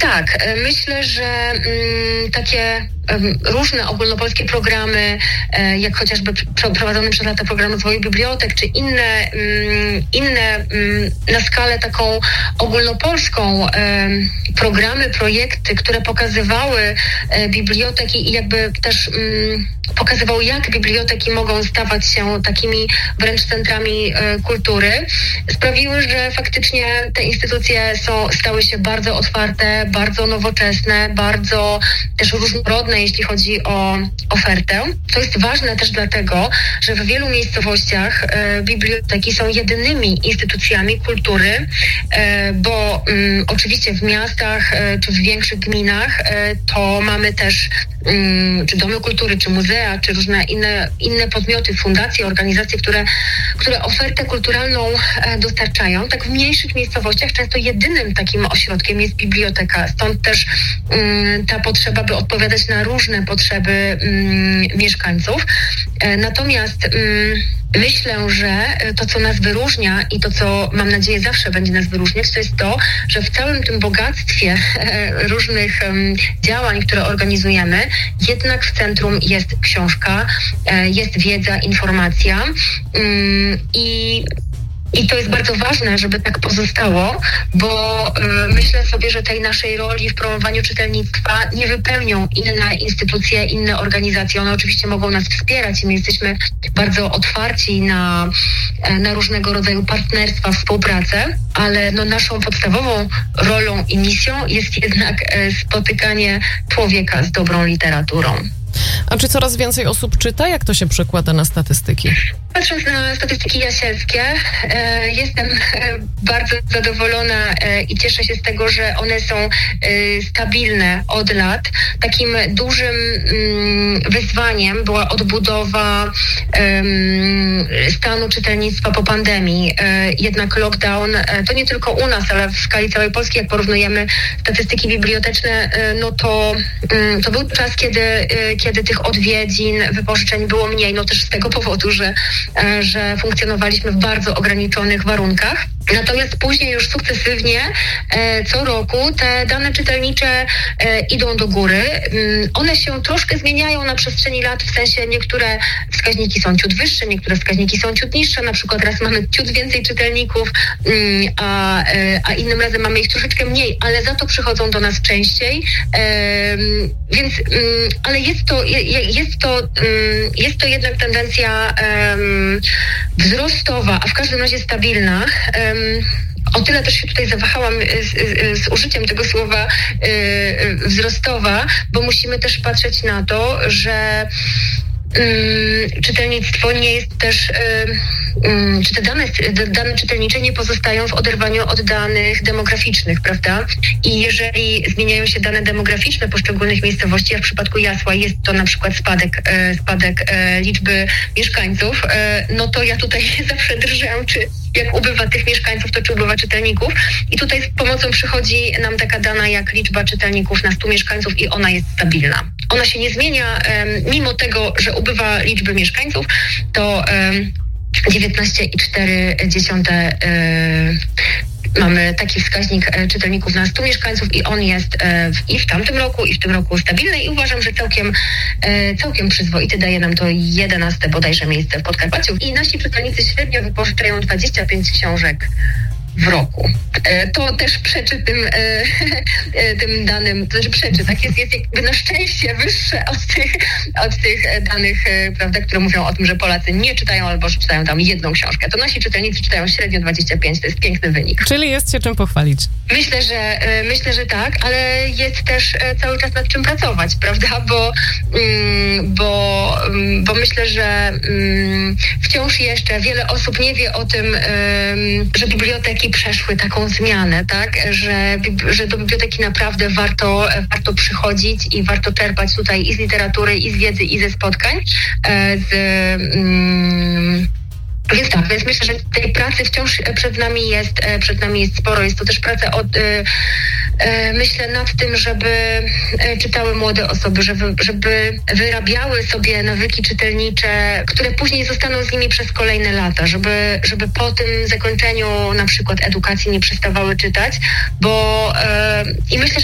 Tak, myślę, że takie różne ogólnopolskie programy, jak chociażby prowadzone przez lata program rozwoju bibliotek, czy inne na skalę taką ogólnopolską programy, projekty, które pokazywały biblioteki i jakby też pokazywały, jak biblioteki mogą stawać się takimi wręcz centrami kultury, sprawiły, że faktycznie te instytucje stały się bardzo otwarte, bardzo nowoczesne, bardzo też różnorodne, jeśli chodzi o ofertę. To jest ważne też dlatego, że w wielu miejscowościach biblioteki są jedynymi instytucjami kultury, bo oczywiście w miastach czy w większych gminach to mamy też czy domy kultury, czy muzea, czy różne inne podmioty, fundacje, organizacje, które ofertę kulturalną dostarczają. Tak w mniejszych miejscowościach często jedynym takim ośrodkiem jest biblioteka. Stąd też ta potrzeba, by odpowiadać na różne potrzeby mieszkańców. Natomiast myślę, że to, co nas wyróżnia i to, co mam nadzieję zawsze będzie nas wyróżniać, to jest to, że w całym tym bogactwie różnych działań, które organizujemy, jednak w centrum jest książka, jest wiedza, informacja i to jest bardzo ważne, żeby tak pozostało, bo myślę sobie, że tej naszej roli w promowaniu czytelnictwa nie wypełnią inne instytucje, inne organizacje. One oczywiście mogą nas wspierać i my jesteśmy bardzo otwarci na różnego rodzaju partnerstwa, współpracę, ale naszą podstawową rolą i misją jest jednak spotykanie człowieka z dobrą literaturą. A czy coraz więcej osób czyta? Jak to się przekłada na statystyki? Patrząc na statystyki jasielskie, jestem bardzo zadowolona i cieszę się z tego, że one są stabilne od lat. Takim dużym wyzwaniem była odbudowa stanu czytelnictwa po pandemii. Jednak lockdown, to nie tylko u nas, ale w skali całej Polski, jak porównujemy statystyki biblioteczne, to był czas, kiedy tych odwiedzin, wypożyczeń było mniej, też z tego powodu, że funkcjonowaliśmy w bardzo ograniczonych warunkach. Natomiast później już sukcesywnie co roku te dane czytelnicze idą do góry. One się troszkę zmieniają na przestrzeni lat, w sensie niektóre wskaźniki są ciut wyższe, niektóre wskaźniki są ciut niższe. Na przykład raz mamy ciut więcej czytelników, a innym razem mamy ich troszeczkę mniej, ale za to przychodzą do nas częściej. Więc, ale jest to jednak tendencja wzrostowa, a w każdym razie stabilna. O tyle też się tutaj zawahałam z użyciem tego słowa wzrostowa, bo musimy też patrzeć na to, że czytelnictwo nie jest też, czy te dane czytelnicze nie pozostają w oderwaniu od danych demograficznych, prawda? I jeżeli zmieniają się dane demograficzne poszczególnych miejscowości, jak w przypadku Jasła jest to na przykład spadek liczby mieszkańców, to ja tutaj zawsze drżę, czy jak ubywa tych mieszkańców, to czy ubywa czytelników. I tutaj z pomocą przychodzi nam taka dana jak liczba czytelników na 100 mieszkańców i ona jest stabilna. Ona się nie zmienia, mimo tego, że ubywa liczby mieszkańców, to 19,4 mamy taki wskaźnik czytelników na 100 mieszkańców i on jest i w tamtym roku, i w tym roku stabilny i uważam, że całkiem przyzwoity. Daje nam to 11 bodajże miejsce w Podkarpaciu. I nasi czytelnicy średnio wypożyczają 25 książek w roku. To też przeczy tym danym, to znaczy przeczy, tak jest jakby na szczęście wyższe od tych danych, prawda, które mówią o tym, że Polacy nie czytają albo że czytają tam jedną książkę. To nasi czytelnicy czytają średnio 25, to jest piękny wynik. Czyli jest się czym pochwalić. Myślę, że tak, ale jest też cały czas nad czym pracować, prawda, bo myślę, że wciąż jeszcze wiele osób nie wie o tym, że biblioteki przeszły taką zmianę, tak, że do biblioteki naprawdę warto przychodzić i warto czerpać tutaj i z literatury, i z wiedzy, i ze spotkań. Więc myślę, że tej pracy wciąż przed nami jest sporo. Jest to też praca myślę nad tym, żeby czytały młode osoby, żeby wyrabiały sobie nawyki czytelnicze, które później zostaną z nimi przez kolejne lata, żeby po tym zakończeniu na przykład edukacji nie przestawały czytać, i myślę,